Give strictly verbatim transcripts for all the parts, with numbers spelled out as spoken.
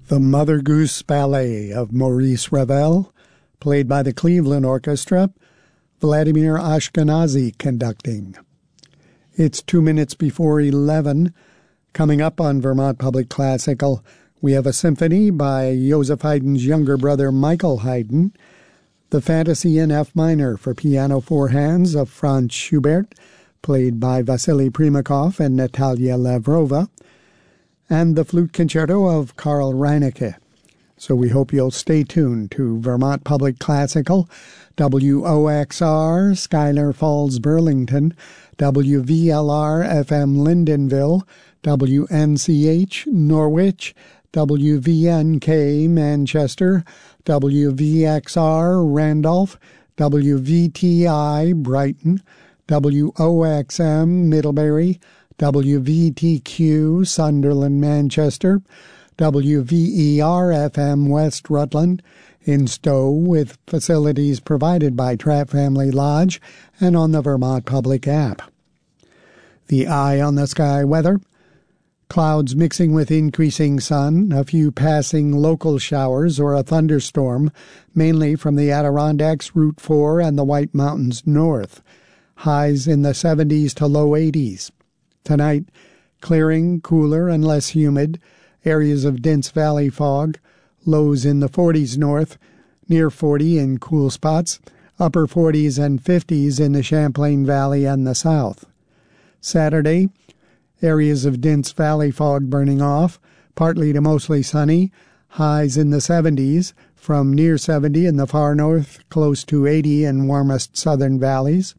The Mother Goose Ballet of Maurice Ravel, played by the Cleveland Orchestra, Vladimir Ashkenazy conducting. It's two minutes before eleven. Coming up on Vermont Public Classical, we have a symphony by Joseph Haydn's younger brother Michael Haydn, the Fantasy in F minor for piano four hands of Franz Schubert, played by Vasily Primakov and Natalia Lavrova, and the Flute Concerto of Carl Reinecke. So we hope you'll stay tuned to Vermont Public Classical, W O X R, Schuyler Falls, Burlington, W V L R F M Lyndonville, W N C H Norwich, W V N K Manchester, W V X R Randolph, W V T I Brighton, W O X M Middlebury, W V T Q Sunderland Manchester, W V E R F M West Rutland, in Stowe with facilities provided by Trapp Family Lodge and on the Vermont Public app. The Eye on the Sky weather: clouds mixing with increasing sun, a few passing local showers or a thunderstorm, mainly from the Adirondacks, Route four, and the White Mountains north. Highs in the seventies to low eighties. Tonight, clearing, cooler and less humid, areas of dense valley fog, lows in the forties north, near forty in cool spots, upper forties and fifties in the Champlain Valley and the south. Saturday, areas of dense valley fog burning off, partly to mostly sunny, highs in the seventies, from near seventy in the far north, close to eighty in warmest southern valleys.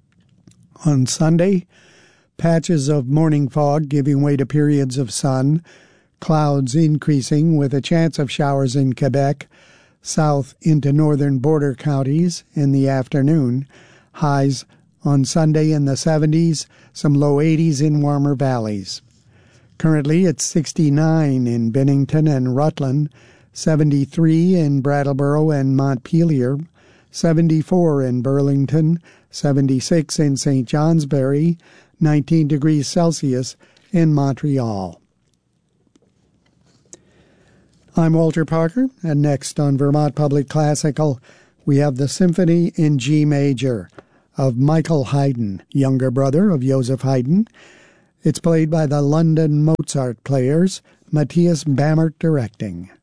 On Sunday, patches of morning fog giving way to periods of sun, clouds increasing with a chance of showers in Quebec, south into northern border counties in the afternoon, highs on Sunday in the seventies, some low eighties in warmer valleys. Currently it's sixty-nine in Bennington and Rutland, seventy-three in Brattleboro and Montpelier, seventy-four in Burlington, seventy-six in Saint Johnsbury, nineteen degrees Celsius in Montreal. I'm Walter Parker, and next on Vermont Public Classical, we have the Symphony in G Major of Michael Haydn, younger brother of Joseph Haydn. It's played by the London Mozart Players, Matthias Bammert directing.